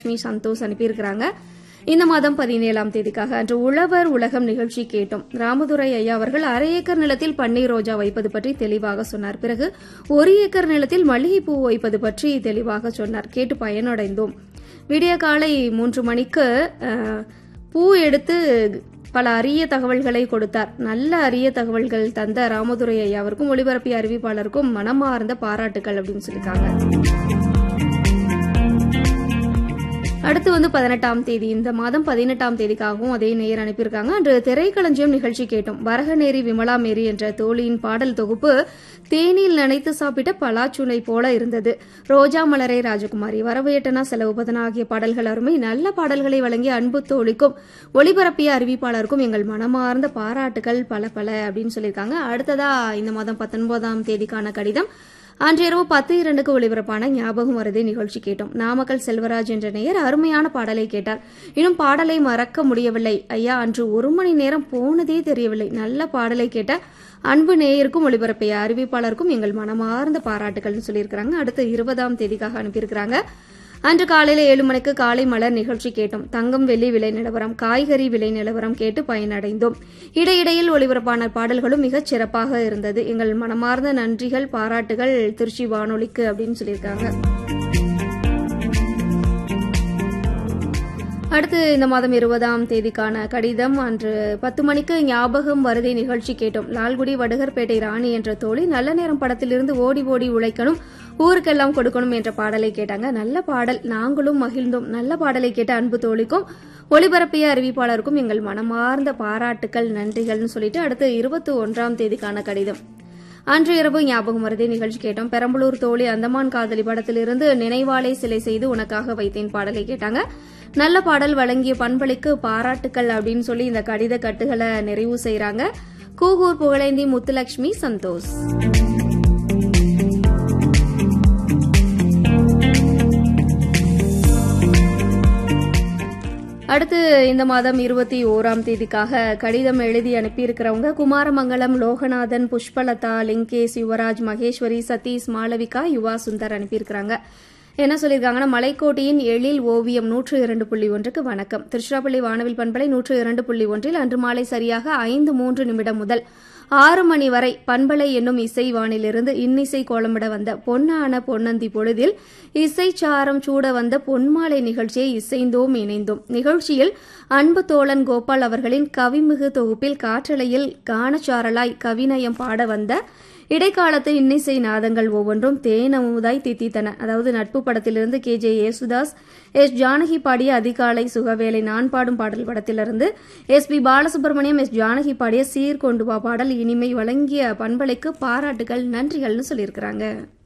சந்தோஷ் அனுப்பியிருக்கிறாங்க. இந்த மாதம் 17ஆம் தேதிக்காக அன்று உழவர் உலகம் நிகழ்ச்சி கேட்டோம். ராமதுரை ஐயா அவர்கள் 1/2 ஏக்கர் நிலத்தில் பன்னீர் ரோஜா வைப்பது பற்றி தெளிவாக சொன்னார். பிறகு 1 ஏக்கர் நிலத்தில் மல்லிகைப்பூ வைப்பது பற்றி தெளிவாக சொன்னார். கேட்டு பயனடைந்தோம். விடிய காலை 3 மணிக்கு பூ எடுத்து பல அரிய தகவல்களை கொடுத்தார். நல்ல அரிய தகவல்கள் தந்த ராமதுரை ஐயாவிற்கும் ஒளிபரப்பிய அறிவிப்பாளருக்கும் மனமார்ந்த பாராட்டுகள் அப்படின்னு சொல்லியிருக்காங்க. அடுத்து 18ஆம் தேதி, இந்த மாதம் 18ஆம் தேதிக்காகவும் அதே நேயர் அனுப்பியிருக்காங்க. அன்று திரைக்களஞ்சியம் நிகழ்ச்சி கேட்டோம். வரகநேரி விமலா மேரி என்ற தோழியின் பாடல் தொகுப்பு தேனில் நனைத்து சாப்பிட்ட பலாச்சுனை போல இருந்தது. ரோஜா மலரே ராஜகுமாரி, வரவு எட்டனா செலவு பதனா ஆகிய பாடல்கள் அருமை. நல்ல பாடல்களை வழங்கிய அன்பு தோழிக்கும் ஒளிபரப்பிய அறிவிப்பாளருக்கும் எங்கள் மனமார்ந்த பாராட்டுகள் பல பல அப்படின்னு சொல்லியிருக்காங்க. அடுத்ததா இந்த மாதம் 19ஆம் தேதிக்கான கடிதம். அன்று இரவு 10:02க்கு ஒளிபரப்பான ஞாபகம் வருதே நிகழ்ச்சி கேட்டோம். நாமக்கல் செல்வராஜ் என்ற நேயர் அருமையான பாடலை கேட்டார். இன்னும் பாடலை மறக்க முடியவில்லை ஐயா, அன்று 1 மணி நேரம் போனதே தெரியவில்லை. நல்ல பாடலை கேட்ட அன்பு நேயருக்கும் ஒளிபரப்பிய அறிவிப்பாளருக்கும் எங்கள் மனமார்ந்த பாராட்டுகள்னு சொல்லியிருக்கிறாங்க. அடுத்து 20ஆம் தேதிக்காக அனுப்பியிருக்கிறாங்க. அன்று காலையில 7 மணிக்கு காலை மலர் நிகழ்ச்சி கேட்டோம். தங்கம் வெள்ளி விலை நிலவரம், காய்கறி விலை நிலவரம் கேட்டு பயனடைந்தோம். இடையிடையில் ஒளிபரப்பான பாடல்களும் மிகச் சிறப்பாக இருந்தது. எங்கள் மனமார்ந்த நன்றிகள், பாராட்டுகள் திருச்சி வானொலிக்கு அப்படின்னு சொல்லியிருக்காங்க. அடுத்து இந்த மாதம் 20ஆம் தேதிக்கான கடிதம். அன்று 10 மணிக்கு ஞாபகம் வருதை நிகழ்ச்சி கேட்டோம். லால்குடி வடுகர்பேட்டை ராணி என்ற தோழி நல்ல நேரம் படத்திலிருந்து ஓடி ஓடி உழைக்கணும் ஊருக்கெல்லாம் கொடுக்கணும் என்ற பாடலை கேட்டாங்க. நல்ல பாடல், நாங்களும் மகிழ்ந்தோம். நல்ல பாடலை கேட்ட அன்பு தோழிக்கும் ஒளிபரப்பிய அறிவிப்பாளருக்கும் எங்கள் மனமார்ந்த பாராட்டுக்கள், நன்றிகள்னு சொல்லிட்டு அடுத்து 21ஆம் தேதிக்கான கடிதம். அன்று இரவு ஞாபகம் வருதே நிகழ்ச்சி கேட்டோம். பெரம்பலூர் தோழி அந்தமான் காதலி படத்திலிருந்து நினைவாலை சிலை செய்து உனக்காக வைத்தேன் பாடலை கேட்டாங்க. நல்ல பாடல் வழங்கிய பண்பளிக்கு பாராட்டுக்கள் அப்படின்னு சொல்லி இந்த கடித கட்டுகளை நிறைவு செய்யறாங்க. கூகூர் புகழேந்தி முத்துலட்சுமி சந்தோஷ். அடுத்து இந்த மாதம் 21ஆம் தேதிக்காக கடிதம் எழுதி அனுப்பியிருக்கிறவங்க குமாரமங்கலம் லோகநாதன், புஷ்பலதா, லிங்கேஷ், யுவராஜ், மகேஸ்வரி, சதீஷ், மாளவிகா, யுவா சுந்தர் அனுப்பியிருக்கிறாங்க. என்ன சொல்லியிருக்காங்கன்னா, மலைக்கோட்டையின் எழில் ஓவியம் 102.1க்கு வணக்கம். திருச்சிராப்பள்ளி வானவில் பண்பலை 102.1 அன்று மாலை சரியாக 5:03 முதல் 6 மணி வரை பண்பலை என்னும் இசை வானிலிருந்து இன்னிசை கோலமிட வந்த பொன்னான பொன்னந்தி பொழுதில் இசை சாரம் சூட வந்த பொன்மாலை நிகழ்ச்சியை இசைந்தோம் இணைந்தோம். நிகழ்ச்சியில் அன்பு தோழன் கோபால் அவர்களின் கவிமிகு தொகுப்பில் காற்றலையில் கானச்சாரலாய் கவிநயம் பாட வந்த இடைக்காலத்து இன்னிசை நாதங்கள் ஒவ்வொன்றும் தேனமுதாய் தித்தித்தன. அதாவது நட்பு படத்திலிருந்து KJ யேசுதாஸ், S ஜானகி பாடிய அதிகாலை சுகவேளை நான் பாடும் பாடல் படத்திலிருந்து SP பாலசுப்ரமணியம், S ஜானகி பாடிய சீர் கொண்டு வா பாடல் இனிமை வழங்கிய பண்பலைக்கு பாராட்டுகள், நன்றிகள்னு சொல்லியிருக்கிறாங்க.